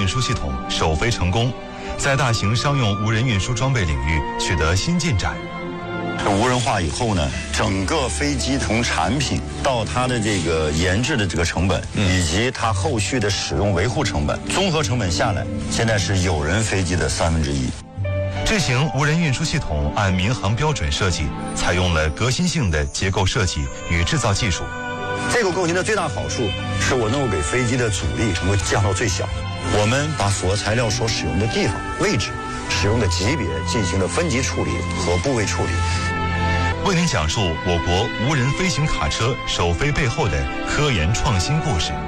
输系统首飞成功，在大型商用无人运输装备领域取得新进展。 无人化以后呢，整个飞机从产品到它的这个研制的这个成本，以及它后续的使用维护成本，综合成本下来，现在是有人飞机的1/3。 这型无人运输系统按民航标准设计，采用了革新性的结构设计与制造技术。 这个构型的最大好处是我能够给飞机的阻力能够降到最小。我们把复合材料所使用的地方、位置、使用的级别进行了分级处理和部位处理。 为您讲述我国无人飞行卡车首飞背后的科研创新故事。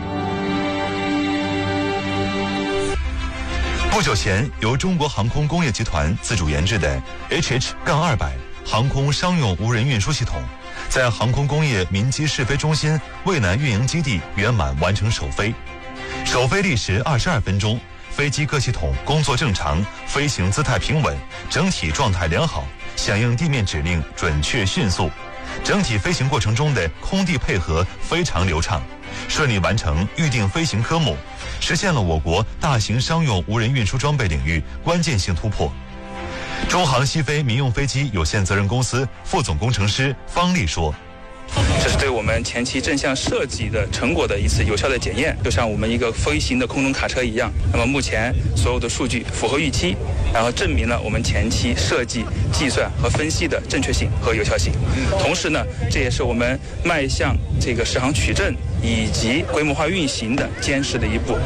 不久前，由中国航空工业集团自主研制的 HH-200航空商用无人运输系统，在航空工业民机试飞中心渭南运营基地圆满完成首飞。首飞历时22分钟，飞机各系统工作正常，飞行姿态平稳，整体状态良好，响应地面指令准确迅速。整体飞行过程中的空地配合非常流畅，顺利完成预定飞行科目，实现了我国大型商用无人运输装备领域关键性突破。中航西飞民用飞机有限责任公司副总工程师方丽说：“ 这是对我们前期正向设计的成果的一次有效的检验，就像我们一个飞行的空中卡车一样。那么目前所有的数据符合预期，然后证明了我们前期设计、计算和分析的正确性和有效性。同时呢，这也是我们迈向这个适航取证以及规模化运行的坚实的一步。”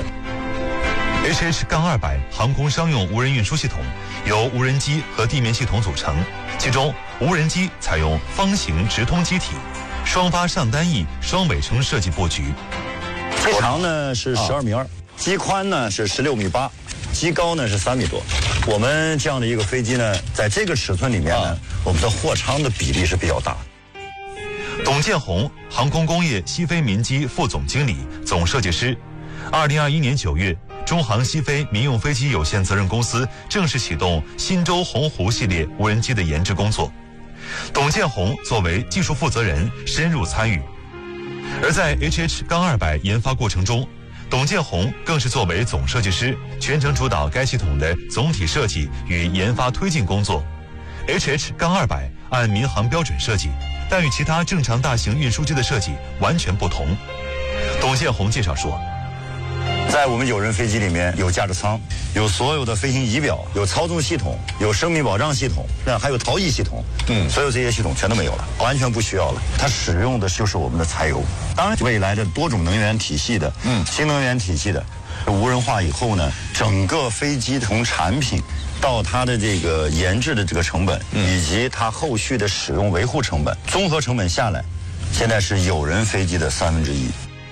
HH-200航空商用无人运输系统由无人机和地面系统组成，其中无人机采用方形直通机体，双发上单翼双尾撑设计布局。 机长呢是12.2米，机宽呢是16.8米，机高呢是3米多。我们这样的一个飞机呢，在这个尺寸里面呢，我们的货舱的比例是比较大。 董建红，航空工业西飞民机副总经理、总设计师。2021年9月，中航西飞民用飞机有限责任公司正式启动新舟鸿鹄系列无人机的研制工作。董建红作为技术负责人深入参与，而在 HH-200研发过程中，董建红更是作为总设计师，全程主导该系统的总体设计与研发推进工作。HH-200按民航标准设计，但与其他正常大型运输机的设计完全不同。董建红介绍说， 在我们有人飞机里面有驾驶舱，有所有的飞行仪表，有操纵系统，有生命保障系统，还有逃逸系统，所有这些系统全都没有了，完全不需要了。它使用的就是我们的柴油。当然，未来的多种能源体系的，新能源体系的，无人化以后呢，整个飞机从产品到它的这个研制的这个成本，以及它后续的使用维护成本，综合成本下来，现在是有人飞机的1/3。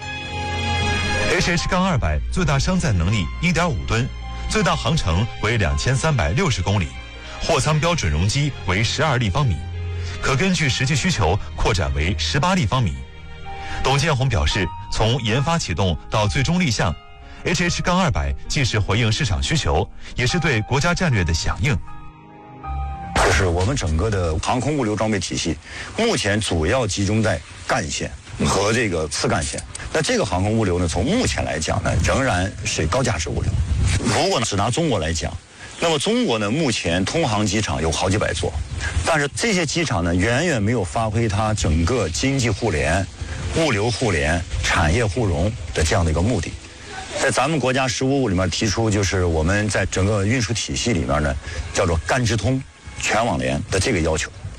HH-200最大商载能力1.5吨，最大航程为2360公里，货舱标准容积为12立方米，可根据实际需求扩展为18立方米。董建红表示，从研发启动到最终立项，HH-200既是回应市场需求，也是对国家战略的响应。 就是我们整个的航空物流装备体系，目前主要集中在干线和这个次干线。那这个航空物流呢，从目前来讲呢，仍然是高价值物流。如果呢只拿中国来讲，那么中国呢目前通航机场有好几百座，但是这些机场呢远远没有发挥它整个经济互联、物流互联、产业互融的这样的一个目的。在咱们国家实务里面提出，就是我们在整个运输体系里面呢，叫做干直通、全网联的这个要求。